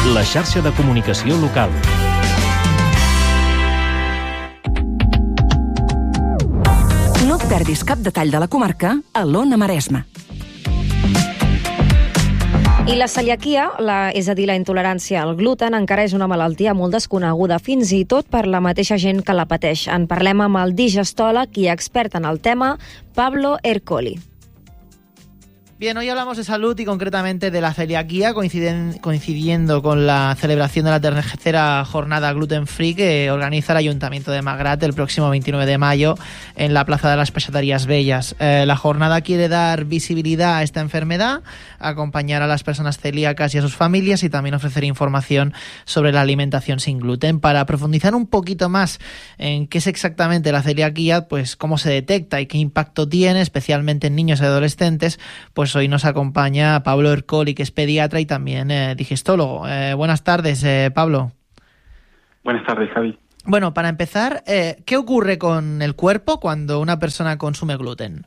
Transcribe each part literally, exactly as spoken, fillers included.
la xarxa de comunicació local. No et perdis cap detall de la comarca a l'Ona Maresme. I la celiaquia, la, és a dir, la intolerància al gluten, encara és una malaltia molt desconeguda, fins i tot per la mateixa gent que la pateix. En parlem amb el digestòleg i expert en el tema, Pablo Ercoli. Bien, hoy hablamos de salud y concretamente de la celiaquía, coincidiendo con la celebración de la tercera jornada Gluten Free que organiza el Ayuntamiento de Magrat el próximo veintinueve de mayo en la Plaza de las Peseterías Bellas. Eh, la jornada quiere dar visibilidad a esta enfermedad, acompañar a las personas celíacas y a sus familias y también ofrecer información sobre la alimentación sin gluten. Para profundizar un poquito más en qué es exactamente la celiaquía, pues cómo se detecta y qué impacto tiene, especialmente en niños y adolescentes, pues hoy nos acompaña Pablo Ercoli, que es pediatra y también eh, digestólogo. Eh, buenas tardes, eh, Pablo. Buenas tardes, Javi. Bueno, para empezar, eh, ¿qué ocurre con el cuerpo cuando una persona consume gluten?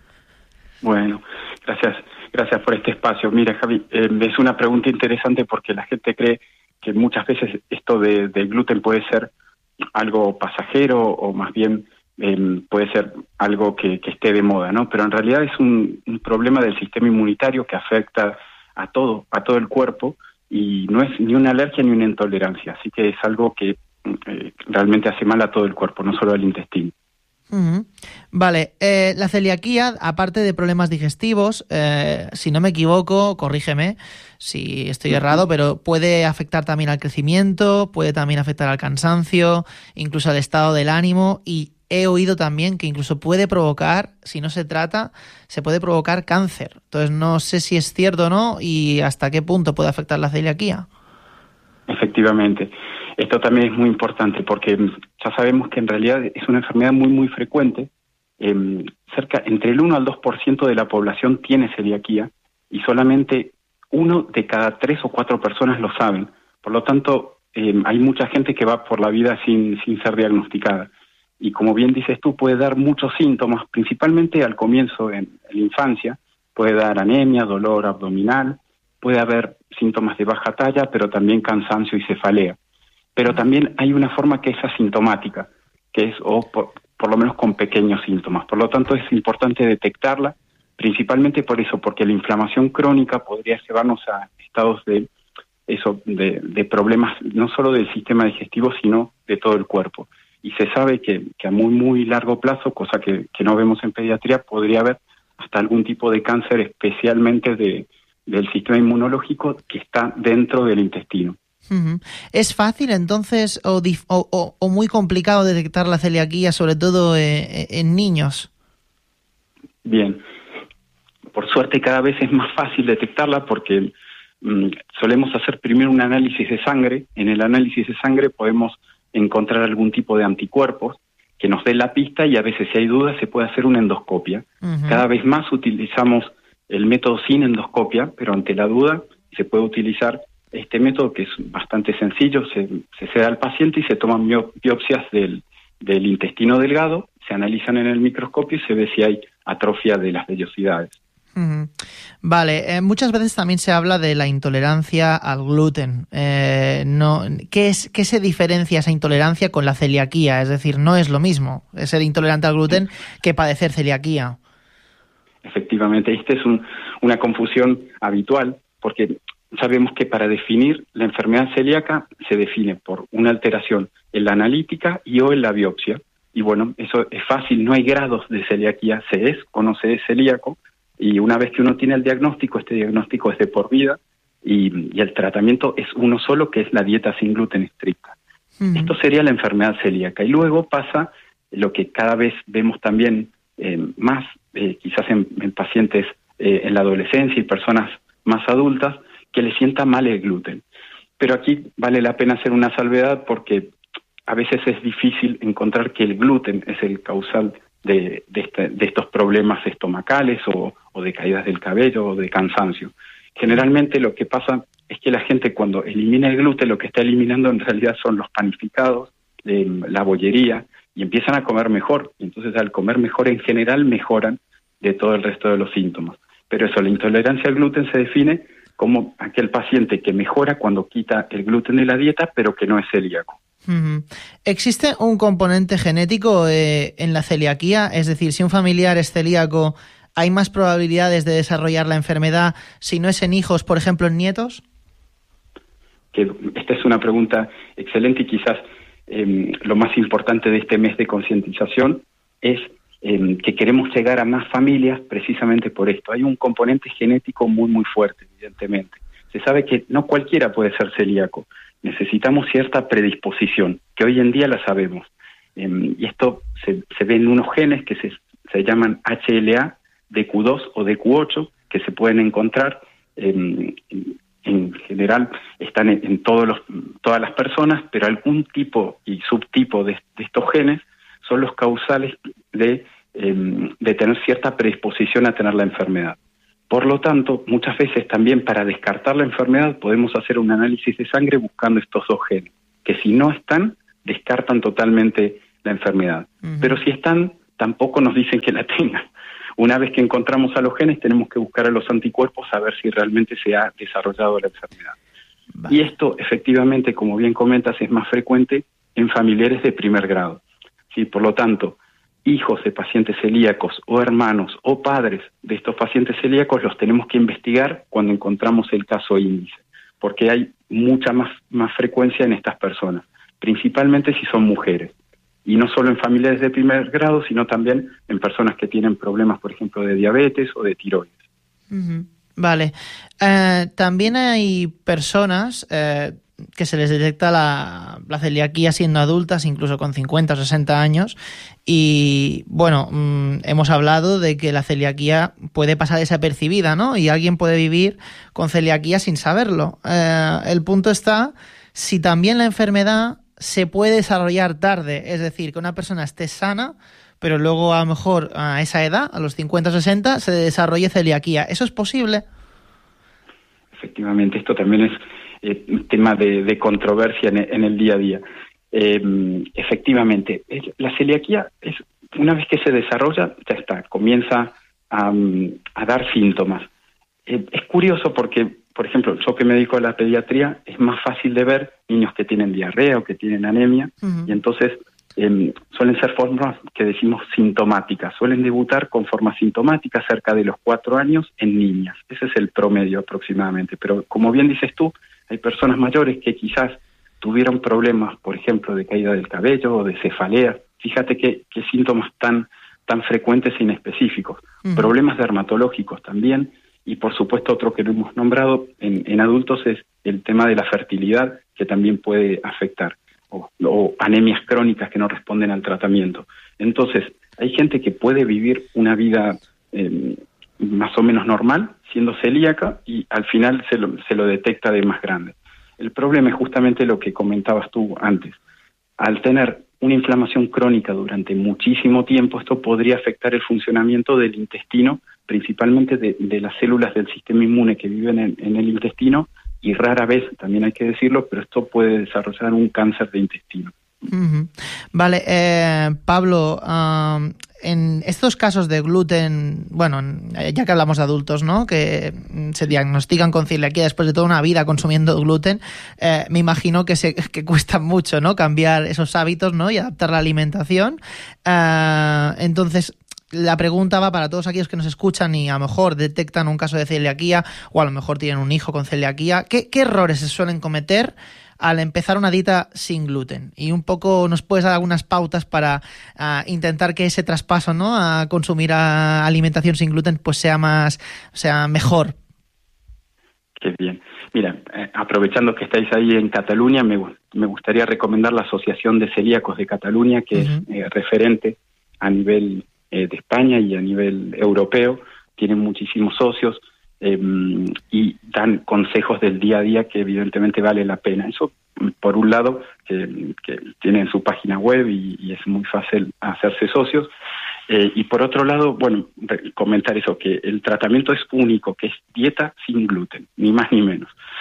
Bueno, gracias, gracias por este espacio. Mira, Javi, eh, es una pregunta interesante porque la gente cree que muchas veces esto de, del gluten puede ser algo pasajero o más bien Eh, puede ser algo que, que esté de moda, ¿no? Pero en realidad es un, un problema del sistema inmunitario que afecta a todo, a todo el cuerpo, y no es ni una alergia ni una intolerancia, así que es algo que eh, realmente hace mal a todo el cuerpo, no solo al intestino. Uh-huh. Vale, eh, la celiaquía, aparte de problemas digestivos, eh, si no me equivoco, corrígeme si estoy uh-huh. errado, pero puede afectar también al crecimiento, puede también afectar al cansancio, incluso al estado del ánimo, y he oído también que incluso puede provocar, si no se trata, se puede provocar cáncer. Entonces no sé si es cierto o no y hasta qué punto puede afectar la celiaquía. Efectivamente. Esto también es muy importante porque ya sabemos que en realidad es una enfermedad muy, muy frecuente. Eh, cerca, entre el uno al dos por ciento de la población tiene celiaquía y solamente uno de cada tres o cuatro personas lo saben. Por lo tanto, eh, hay mucha gente que va por la vida sin, sin ser diagnosticada. Y como bien dices tú, puede dar muchos síntomas, principalmente al comienzo en, en la infancia. Puede dar anemia, dolor abdominal, puede haber síntomas de baja talla, pero también cansancio y cefalea. Pero también hay una forma que es asintomática, que es o por, por lo menos con pequeños síntomas. Por lo tanto, es importante detectarla, principalmente por eso, porque la inflamación crónica podría llevarnos a estados de eso, de, de problemas no solo del sistema digestivo, sino de todo el cuerpo. Y se sabe que, que a muy, muy largo plazo, cosa que, que no vemos en pediatría, podría haber hasta algún tipo de cáncer, especialmente de, del sistema inmunológico que está dentro del intestino. Uh-huh. ¿Es fácil entonces o, dif- o, o, o muy complicado detectar la celiaquía, sobre todo eh, en niños? Bien, por suerte cada vez es más fácil detectarla porque mmm, solemos hacer primero un análisis de sangre. En el análisis de sangre podemos encontrar algún tipo de anticuerpos que nos dé la pista y a veces si hay dudas se puede hacer una endoscopia. Uh-huh. Cada vez más utilizamos el método sin endoscopia, pero ante la duda se puede utilizar este método que es bastante sencillo. Se, se cede al paciente y se toman biopsias del, del intestino delgado, se analizan en el microscopio y se ve si hay atrofia de las vellosidades. Uh-huh. Vale, eh, muchas veces también se habla de la intolerancia al gluten. Eh, no, ¿qué es, qué se diferencia esa intolerancia con la celiaquía? Es decir, no es lo mismo ser intolerante al gluten que padecer celiaquía. Efectivamente, esta es un, una confusión habitual porque sabemos que para definir la enfermedad celíaca se define por una alteración en la analítica y o en la biopsia. Y bueno, eso es fácil, no hay grados de celiaquía, se es o no se es celíaco. Y una vez que uno tiene el diagnóstico, este diagnóstico es de por vida y, y el tratamiento es uno solo, que es la dieta sin gluten estricta. Uh-huh. Esto sería la enfermedad celíaca. Y luego pasa lo que cada vez vemos también eh, más, eh, quizás en, en pacientes eh, en la adolescencia y personas más adultas, que le sienta mal el gluten. Pero aquí vale la pena hacer una salvedad porque a veces es difícil encontrar que el gluten es el causal de, de, este, de estos problemas estomacales o, o de caídas del cabello o de cansancio. Generalmente lo que pasa es que la gente cuando elimina el gluten lo que está eliminando en realidad son los panificados, eh, la bollería, y empiezan a comer mejor. Entonces al comer mejor en general mejoran de todo el resto de los síntomas. Pero eso, la intolerancia al gluten se define como aquel paciente que mejora cuando quita el gluten de la dieta, pero que no es celíaco. Uh-huh. ¿Existe un componente genético eh, en la celiaquía? Es decir, si un familiar es celíaco, ¿hay más probabilidades de desarrollar la enfermedad si no es en hijos, por ejemplo, en nietos? Que esta es una pregunta excelente y quizás eh, lo más importante de este mes de concientización es eh, que queremos llegar a más familias precisamente por esto. Hay un componente genético muy, muy fuerte, evidentemente. Se sabe que no cualquiera puede ser celíaco. Necesitamos cierta predisposición, que hoy en día la sabemos. Eh, y esto se, se ve en unos genes que se, se llaman H L A, D Q dos o D Q ocho, que se pueden encontrar eh, en en general están en, en todos los, todas las personas, pero algún tipo y subtipo de, de estos genes son los causales de, eh, de tener cierta predisposición a tener la enfermedad. Por lo tanto, muchas veces también para descartar la enfermedad podemos hacer un análisis de sangre buscando estos dos genes, que si no están, descartan totalmente la enfermedad. Uh-huh. Pero si están, tampoco nos dicen que la tengan. Una vez que encontramos a los genes, tenemos que buscar a los anticuerpos a ver si realmente se ha desarrollado la enfermedad. Vale. Y esto, efectivamente, como bien comentas, es más frecuente en familiares de primer grado. ¿Sí? Por lo tanto, hijos de pacientes celíacos o hermanos o padres de estos pacientes celíacos los tenemos que investigar cuando encontramos el caso índice, porque hay mucha más, más frecuencia en estas personas, principalmente si son mujeres. Y no solo en familiares de primer grado, sino también en personas que tienen problemas, por ejemplo, de diabetes o de tiroides. Uh-huh. Vale. Eh, también hay personas eh, que se les detecta la, la celiaquía siendo adultas, incluso con cincuenta o sesenta años. Y, bueno, mmm, hemos hablado de que la celiaquía puede pasar desapercibida, ¿no? Y alguien puede vivir con celiaquía sin saberlo. Eh, el punto está si también la enfermedad se puede desarrollar tarde, es decir, que una persona esté sana, pero luego a lo mejor a esa edad, a los cincuenta o sesenta, se desarrolle celiaquía. ¿Eso es posible? Efectivamente, esto también es eh, un tema de, de controversia en, en el día a día. Eh, efectivamente, es, la celiaquía, es una vez que se desarrolla, ya está, comienza a, a dar síntomas. Eh, es curioso porque, por ejemplo, yo que me dedico a la pediatría, es más fácil de ver niños que tienen diarrea o que tienen anemia, uh-huh. y entonces eh, suelen ser formas que decimos sintomáticas, suelen debutar con formas sintomáticas cerca de los cuatro años en niñas. Ese es el promedio aproximadamente, pero como bien dices tú, hay personas mayores que quizás tuvieron problemas, por ejemplo, de caída del cabello o de cefalea. Fíjate qué, qué síntomas tan, tan frecuentes e inespecíficos. Uh-huh. Problemas dermatológicos también. Y por supuesto otro que no hemos nombrado en, en adultos es el tema de la fertilidad, que también puede afectar, o, o anemias crónicas que no responden al tratamiento. Entonces, hay gente que puede vivir una vida eh, más o menos normal, siendo celíaca, y al final se lo, se lo detecta de más grande. El problema es justamente lo que comentabas tú antes. Al tener una inflamación crónica durante muchísimo tiempo, esto podría afectar el funcionamiento del intestino, principalmente de, de las células del sistema inmune que viven en, en el intestino, y rara vez, también hay que decirlo, pero esto puede desarrollar un cáncer de intestino. Uh-huh. Vale, eh, Pablo, uh, en estos casos de gluten, bueno, ya que hablamos de adultos, ¿no?, que se diagnostican con celiaquía después de toda una vida consumiendo gluten, eh, me imagino que se que cuesta mucho, ¿no?, cambiar esos hábitos, ¿no?, y adaptar la alimentación. Uh, entonces, la pregunta va para todos aquellos que nos escuchan y a lo mejor detectan un caso de celiaquía o a lo mejor tienen un hijo con celiaquía. ¿Qué, qué errores se suelen cometer al empezar una dieta sin gluten? Y un poco nos puedes dar algunas pautas para uh, intentar que ese traspaso, ¿no?, a consumir a alimentación sin gluten pues sea más, sea mejor. Qué bien. Mira, eh, aprovechando que estáis ahí en Cataluña, me, me gustaría recomendar la Asociación de Celíacos de Cataluña, que uh-huh. es eh, referente a nivel eh, de España y a nivel europeo. Tienen muchísimos socios. Eh, y dan consejos del día a día que evidentemente vale la pena. Eso, por un lado, que, que tienen su página web y, y es muy fácil hacerse socios. Eh, y por otro lado, bueno, comentar eso, que el tratamiento es único, que es dieta sin gluten, ni más ni menos.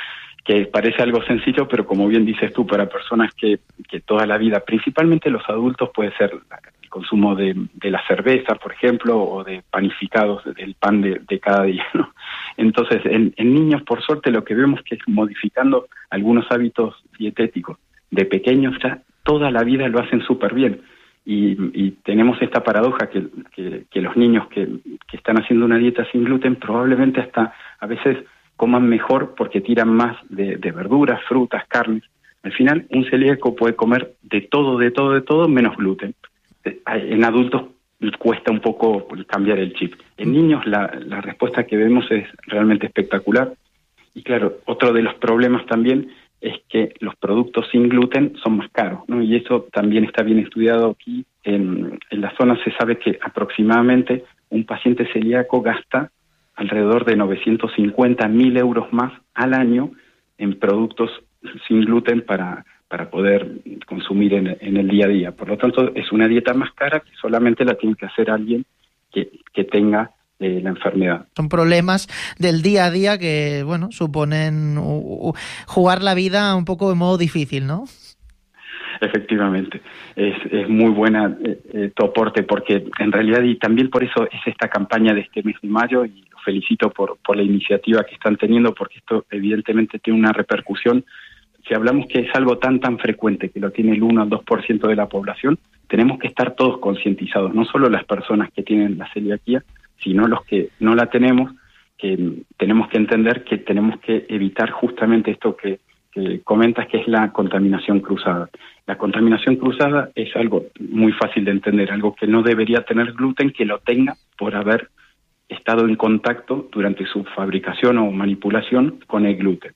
que parece algo sencillo, pero como bien dices tú, para personas que, que toda la vida, principalmente los adultos, puede ser el consumo de, de la cerveza, por ejemplo, o de panificados, del pan de, de cada día, ¿no? Entonces, en, en niños, por suerte, lo que vemos que es modificando algunos hábitos dietéticos. De pequeños ya toda la vida lo hacen súper bien. Y, y tenemos esta paradoja que, que, que los niños que, que están haciendo una dieta sin gluten probablemente hasta a veces coman mejor porque tiran más de, de verduras, frutas, carnes. Al final, un celíaco puede comer de todo, de todo, de todo, menos gluten. En adultos cuesta un poco cambiar el chip. En niños la, la respuesta que vemos es realmente espectacular. Y claro, otro de los problemas también es que los productos sin gluten son más caros, ¿no? Y eso también está bien estudiado aquí. En, en la zona se sabe que aproximadamente un paciente celíaco gasta alrededor de novecientos cincuenta mil euros más al año en productos sin gluten para, para poder consumir en, en el día a día. Por lo tanto, es una dieta más cara que solamente la tiene que hacer alguien que, que tenga eh, la enfermedad. Son problemas del día a día que, bueno, suponen uh, uh, jugar la vida un poco de modo difícil, ¿no? Efectivamente, es, es muy buena eh, eh, tu aporte, porque en realidad, y también por eso es esta campaña de este mes de mayo, y los felicito por, por la iniciativa que están teniendo, porque esto evidentemente tiene una repercusión. Si hablamos que es algo tan tan frecuente, que lo tiene el uno al dos por ciento de la población, tenemos que estar todos concientizados, no solo las personas que tienen la celiaquía, sino los que no la tenemos, que tenemos que entender que tenemos que evitar justamente esto que que comentas, que es la contaminación cruzada. La contaminación cruzada es algo muy fácil de entender, algo que no debería tener gluten, que lo tenga por haber estado en contacto durante su fabricación o manipulación con el gluten.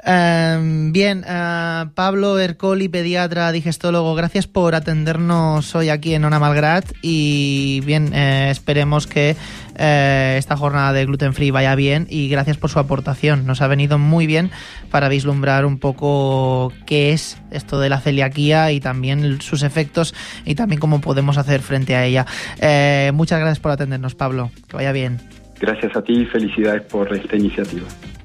Uh, bien, uh, Pablo Ercoli, pediatra, digestólogo, gracias por atendernos hoy aquí en Ona Malgrat y bien, eh, esperemos que eh, esta jornada de Gluten Free vaya bien y gracias por su aportación. Nos ha venido muy bien para vislumbrar un poco qué es esto de la celiaquía y también sus efectos y también cómo podemos hacer frente a ella. Eh, muchas gracias por atendernos, Pablo. Que vaya bien. Gracias a ti y felicidades por esta iniciativa.